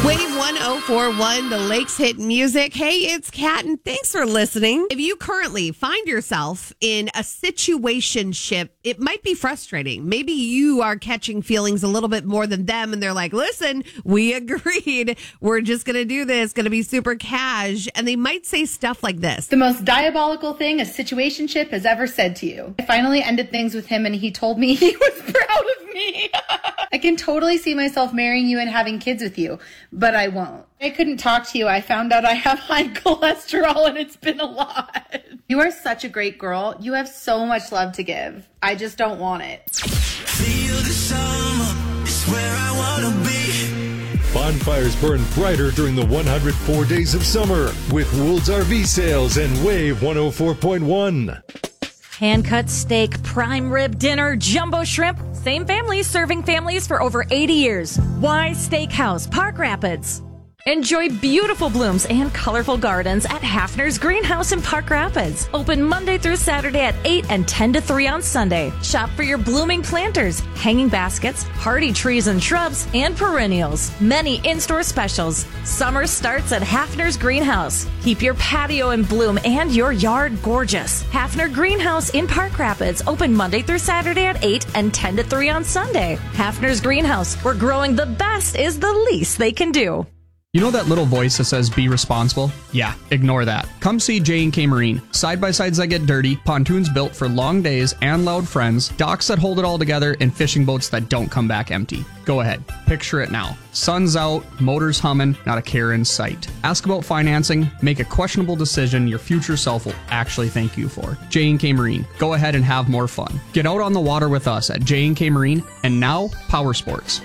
Wave 1041, the Lakes Hit Music. Hey, it's Kat, and thanks for listening. If you currently find yourself in a situationship, it might be frustrating. Maybe you are catching feelings a little bit more than them, and they're like, listen, we agreed. We're just going to do this. Going to be super cash. And they might say stuff like this. The most diabolical thing a situationship has ever said to you. I finally ended things with him, and he told me he was proud of me. I can totally see myself marrying you and having kids with you, but I won't. I couldn't talk to you. I found out I have high cholesterol, and it's been a lot. You are such a great girl. You have so much love to give. I just don't want it. Feel the summer, it's where I want to be. Bonfires burn brighter during the 104 days of summer with Woold's RV sales and Wave 104.1. Hand-cut steak, prime rib dinner, jumbo shrimp. Same family serving families for over 80 years. Why Steakhouse, Park Rapids. Enjoy beautiful blooms and colorful gardens at Hafner's Greenhouse in Park Rapids. Open Monday through Saturday at 8 and 10 to 3 on Sunday. Shop for your blooming planters, hanging baskets, hardy trees and shrubs, and perennials. Many in-store specials. Summer starts at Hafner's Greenhouse. Keep your patio in bloom and your yard gorgeous. Hafner Greenhouse in Park Rapids. Open Monday through Saturday at 8 and 10 to 3 on Sunday. Hafner's Greenhouse, where growing the best is the least they can do. You know that little voice that says be responsible? Yeah, ignore that. Come see J&K Marine. Side-by-sides that get dirty, pontoons built for long days and loud friends, docks that hold it all together, and fishing boats that don't come back empty. Go ahead, picture it now. Sun's out, motors humming, not a care in sight. Ask about financing, make a questionable decision your future self will actually thank you for. J&K Marine. Go ahead and have more fun. Get out on the water with us at J&K Marine, and now Power Sports.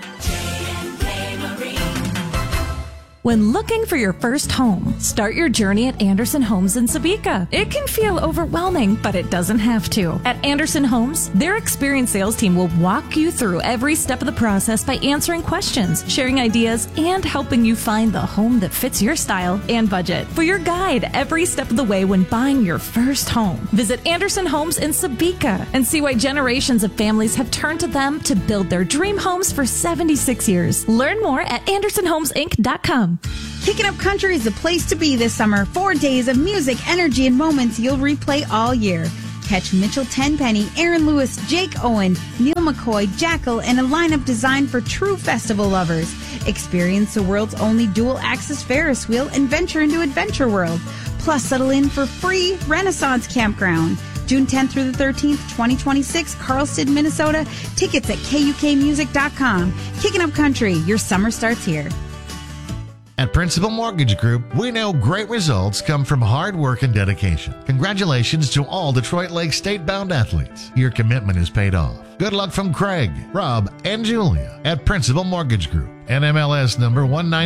When looking for your first home, start your journey at Anderson Homes in Sabika. It can feel overwhelming, but it doesn't have to. At Anderson Homes, their experienced sales team will walk you through every step of the process by answering questions, sharing ideas, and helping you find the home that fits your style and budget. For your guide every step of the way when buying your first home, visit Anderson Homes in Sabika and see why generations of families have turned to them to build their dream homes for 76 years. Learn more at AndersonHomesInc.com. Kicking Up Country is the place to be this summer. 4 days of music, energy, and moments you'll replay all year. Catch Mitchell Tenpenny, Aaron Lewis, Jake Owen, Neil McCoy, Jackal, and a lineup designed for true festival lovers. Experience the world's only dual-axis Ferris wheel and venture into Adventure World. Plus, settle in for free Renaissance Campground. June 10th through the 13th, 2026, Carlston, Minnesota. Tickets at KUKmusic.com. Kicking Up Country, your summer starts here. At Principal Mortgage Group, we know great results come from hard work and dedication. Congratulations to all Detroit Lake state-bound athletes. Your commitment is paid off. Good luck from Craig, Rob, and Julia at Principal Mortgage Group. NMLS number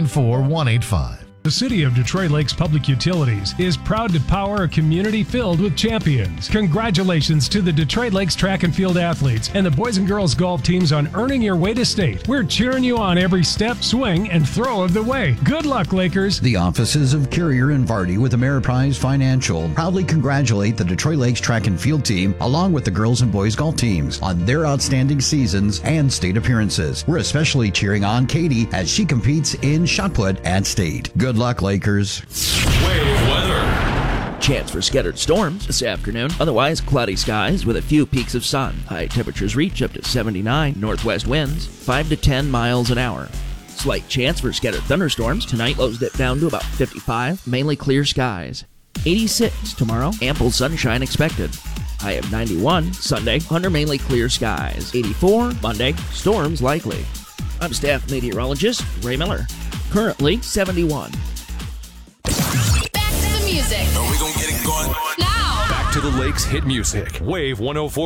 194185. The City of Detroit Lakes Public Utilities is proud to power a community filled with champions. Congratulations to the Detroit Lakes track and field athletes and the boys and girls golf teams on earning your way to state. We're cheering you on every step, swing, and throw of the way. Good luck, Lakers. The offices of Carrier and Vardy with Ameriprise Financial proudly congratulate the Detroit Lakes track and field team along with the girls and boys golf teams on their outstanding seasons and state appearances. We're especially cheering on Katie as she competes in shot put at state. Good luck, Lakers. Wave weather. Chance for scattered storms this afternoon. Otherwise, cloudy skies with a few peaks of sun. High temperatures reach up to 79. Northwest winds 5 to 10 miles an hour. Slight chance for scattered thunderstorms. Tonight, lows dip down to about 55. Mainly clear skies. 86 tomorrow. Ample sunshine expected. High of 91 Sunday. Under mainly clear skies. 84 Monday. Storms likely. I'm staff meteorologist Ray Miller. Currently 71. Back to the music. Are we gonna get it going? Now. Back to the Lakes Hit Music. Wave 104.